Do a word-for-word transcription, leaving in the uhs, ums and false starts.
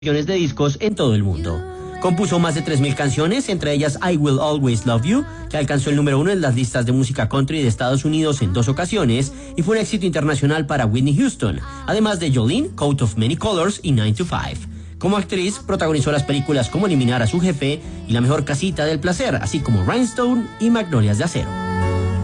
millones de discos en todo el mundo. Compuso más de tres mil canciones, entre ellas I Will Always Love You, que alcanzó el número uno en las listas de música country de Estados Unidos en dos ocasiones y fue un éxito internacional para Whitney Houston, además de Jolene, Coat of Many Colors y nine to five. Como actriz, protagonizó las películas Cómo eliminar a su jefe y La mejor casita del placer, así como Rhinestone y Magnolias de acero.